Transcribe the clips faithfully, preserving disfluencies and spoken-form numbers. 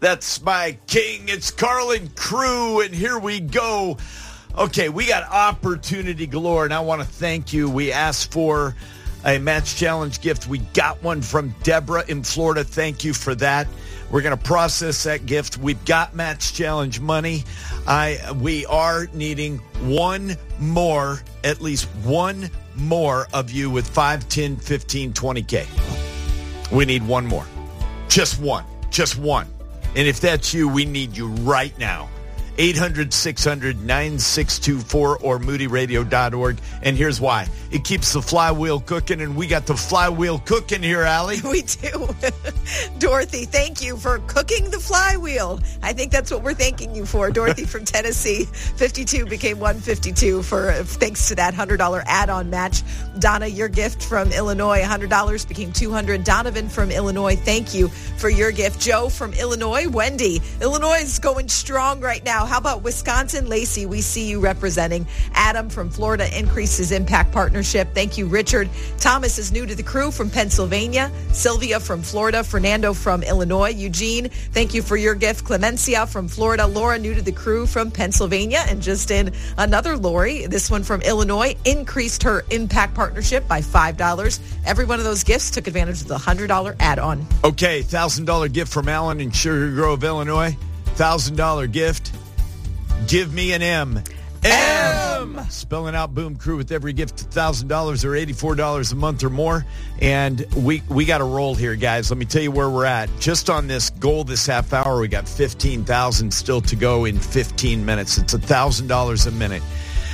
That's my king. It's Carlin Crew, and here we go. Okay, we got opportunity galore, and I want to thank you. We asked for a Match Challenge gift. We got one from Deborah in Florida. Thank you for that. We're going to process that gift. We've got Match Challenge money. I we are needing one more, at least one more of you with five, ten, fifteen, twenty K. We need one more. Just one. Just one. And if that's you, we need you right now. eight hundred, six hundred, nine six two four or moody radio dot org. And here's why. It keeps the flywheel cooking, and we got the flywheel cooking here, Allie. We do. Dorothy, thank you for cooking the flywheel. I think that's what we're thanking you for. Dorothy from Tennessee, fifty-two became one fifty-two for thanks to that one hundred dollars add-on match. Donna, your gift from Illinois, one hundred dollars became two hundred dollars. Donovan from Illinois, thank you for your gift. Joe from Illinois. Wendy, Illinois is going strong right now. How about Wisconsin? Lacey, we see you representing. Adam from Florida increased his impact partnership. Thank you, Richard. Thomas is new to the crew from Pennsylvania. Sylvia from Florida. Fernando from Illinois. Eugene, thank you for your gift. Clemencia from Florida. Laura, new to the crew from Pennsylvania. And just in, another Lori, this one from Illinois, increased her impact partnership by five dollars. Every one of those gifts took advantage of the one hundred dollars add-on. Okay, one thousand dollars gift from Alan in Sugar Grove, Illinois. one thousand dollars gift. Give me an M. M. Spelling out Boom Crew with every gift one thousand dollars or eighty-four dollars a month or more. And we, we got to roll here, guys. Let me tell you where we're at. Just on this goal this half hour, we got fifteen thousand dollars still to go in fifteen minutes. It's one thousand dollars a minute.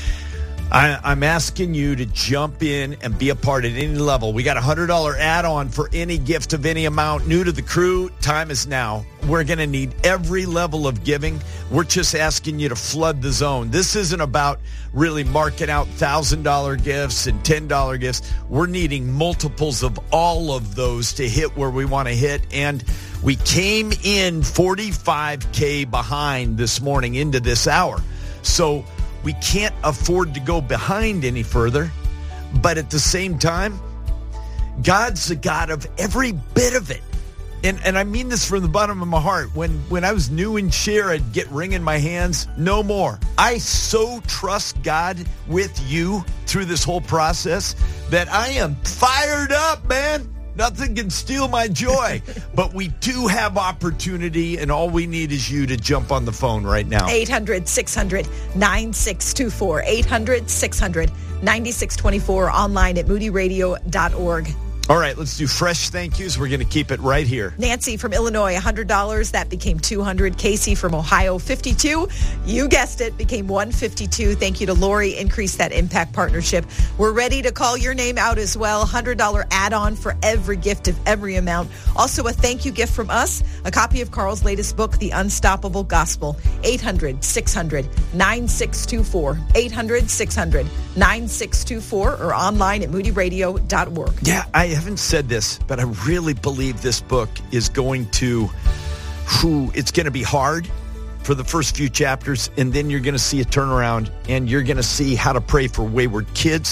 I, I'm asking you to jump in and be a part at any level. We got a one hundred dollars add-on for any gift of any amount. New to the crew, time is now. We're going to need every level of giving. We're just asking you to flood the zone. This isn't about really marking out one thousand dollars gifts and ten dollars gifts. We're needing multiples of all of those to hit where we want to hit. And we came in forty-five K behind this morning into this hour. So we can't afford to go behind any further, but at the same time, God's the God of every bit of it. And and I mean this from the bottom of my heart. When when I was new in share, I'd get ring in my hands. No more. I so trust God with you through this whole process that I am fired up, man. Nothing can steal my joy. But we do have opportunity, and all we need is you to jump on the phone right now. eight hundred, six hundred, nine six two four. eight hundred, six hundred, nine six two four. Online at moody radio dot org. All right, let's do fresh thank yous. We're going to keep it right here. Nancy from Illinois, one hundred dollars. That became two hundred dollars. Casey from Ohio, fifty-two dollars. You guessed it, became one hundred fifty-two dollars. Thank you to Lori. Increased that impact partnership. We're ready to call your name out as well. one hundred dollars add-on for every gift of every amount. Also, a thank you gift from us, a copy of Carl's latest book, The Unstoppable Gospel. eight hundred, six hundred, nine six two four. eight hundred, six hundred, nine six two four or online at moody radio dot org. Yeah, I haven't said this, but I really believe this book is going to, whew, it's going to be hard for the first few chapters, and then you're going to see a turnaround, and you're going to see how to pray for wayward kids.